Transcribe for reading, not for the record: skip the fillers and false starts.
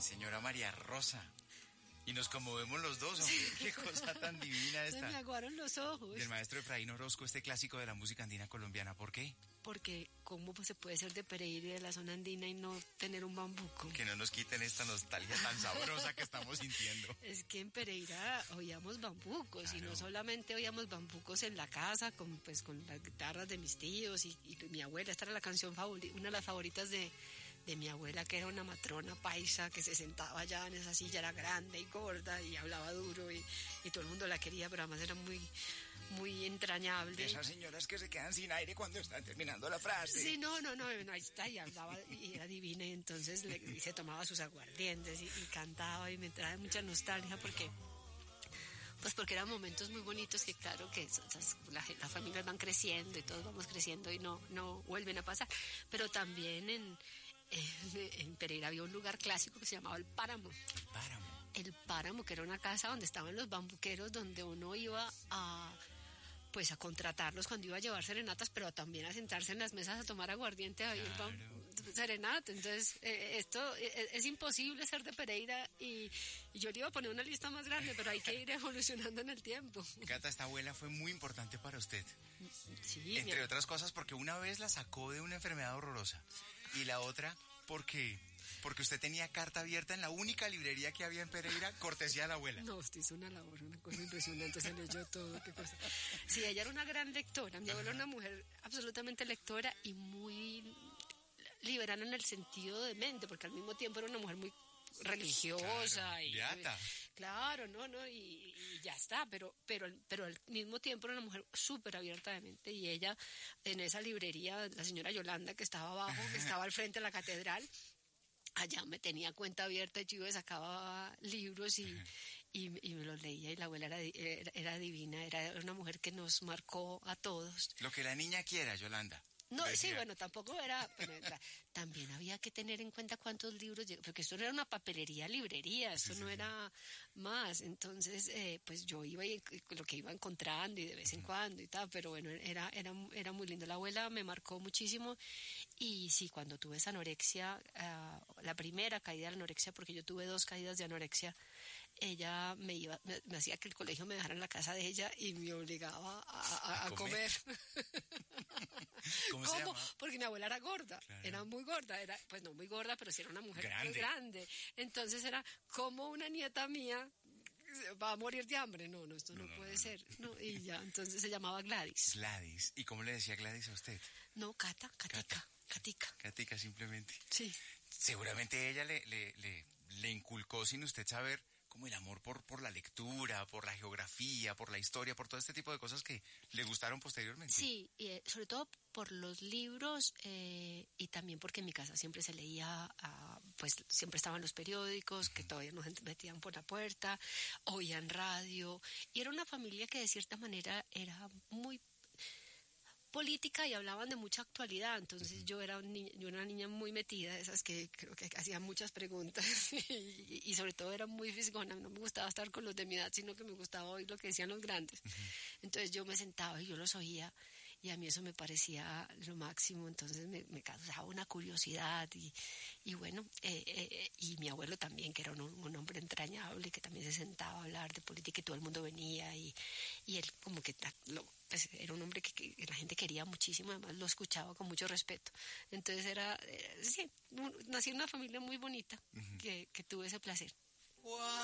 Señora María Rosa. Y nos conmovemos los dos, hombre. Sí. Qué cosa tan divina esta. Se me aguaron los ojos. Del maestro Efraín Orozco, este clásico de la música andina colombiana. ¿Por qué? Porque cómo se puede ser de Pereira y de la zona andina y no tener un bambuco. Que no nos quiten esta nostalgia tan sabrosa que estamos sintiendo. Es que en Pereira oíamos bambucos, claro. Y no solamente oíamos bambucos en la casa con las guitarras de mis tíos y mi abuela. Esta era la canción favorita, una de las favoritas de mi abuela, que era una matrona paisa que se sentaba allá en esa silla, era grande y gorda y hablaba duro y todo el mundo la quería, pero además era muy, muy entrañable. De esas señoras que se quedan sin aire cuando están terminando la frase. Sí, no, ahí está, y hablaba y era divina, y entonces se tomaba sus aguardientes y cantaba y me trae mucha nostalgia porque eran momentos muy bonitos que claro que las familias van creciendo y todos vamos creciendo y no vuelven a pasar, pero también en Pereira había un lugar clásico que se llamaba El Páramo. El Páramo, que era una casa donde estaban los bambuqueros, donde uno iba a contratarlos cuando iba a llevar serenatas, pero también a sentarse en las mesas a tomar aguardiente, a ir serenata. Entonces, esto es imposible ser de Pereira y yo le iba a poner una lista más grande, pero hay que ir evolucionando en el tiempo. Cata, esta abuela fue muy importante para usted. Sí. Entre otras cosas, porque una vez la sacó de una enfermedad horrorosa y la otra porque usted tenía carta abierta en la única librería que había en Pereira, cortesía de la abuela. No, usted hizo una labor, una cosa impresionante, se leyó todo, qué cosa. Sí, ella era una gran lectora, mi abuela era una mujer absolutamente lectora y muy liberal en el sentido de mente, porque al mismo tiempo era una mujer muy religiosa, claro, y ya está, pero al mismo tiempo era una mujer súper abierta de mente, y ella en esa librería, la señora Yolanda, que estaba abajo, que estaba al frente de la catedral, allá me tenía cuenta abierta y yo sacaba libros y me los leía, y la abuela era divina, era una mujer que nos marcó a todos. Lo que la niña quiera, Yolanda. No, sí, bueno, tampoco era, también había que tener en cuenta cuántos libros, porque esto no era una papelería, librería, esto no era más, entonces, pues yo iba y lo que iba encontrando y de vez en cuando y tal, pero bueno, era muy lindo. La abuela me marcó muchísimo, y sí, cuando tuve esa anorexia, la primera caída de anorexia, porque yo tuve 2 caídas de anorexia, ella me hacía que el colegio me dejara en la casa de ella y me obligaba a comer. ¿Cómo se llama? Porque mi abuela era gorda, claro. Era muy gorda, pues no muy gorda, pero sí era una mujer grande. Entonces era como una nieta mía va a morir de hambre. No, esto no puede ser. No, y ya, entonces se llamaba Gladys. Gladys. ¿Y cómo le decía Gladys a usted? No, Catica. Catica, simplemente. Sí. Seguramente ella le inculcó, sin usted saber, como el amor por la lectura, por la geografía, por la historia, por todo este tipo de cosas que le gustaron posteriormente. Sí, y sobre todo por los libros, y también porque en mi casa siempre se leía, pues siempre estaban los periódicos, que todavía nos metían por la puerta, oían radio, y era una familia que de cierta manera era muy política y hablaban de mucha actualidad, entonces yo era una niña muy metida, esas que creo que hacían muchas preguntas y sobre todo era muy fisgona, no me gustaba estar con los de mi edad, sino que me gustaba oír lo que decían los grandes. Entonces yo me sentaba y yo los oía y a mí eso me parecía lo máximo, entonces me causaba una curiosidad y bueno, y mi abuelo también, que era un hombre entrañable, que también se sentaba a hablar de política y todo el mundo venía y él como que pues era un hombre que la gente quería muchísimo, además lo escuchaba con mucho respeto. Entonces nací en una familia muy bonita, que tuve ese placer.